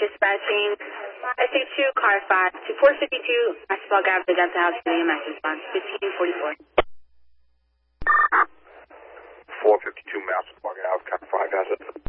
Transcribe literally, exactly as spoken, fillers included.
dispatching S A two, car five, to four fifty-two, Maxwell Ave, the Delta House, the E M S response, fifteen forty-four. four fifty-two, Maxwell Ave, car five, has it.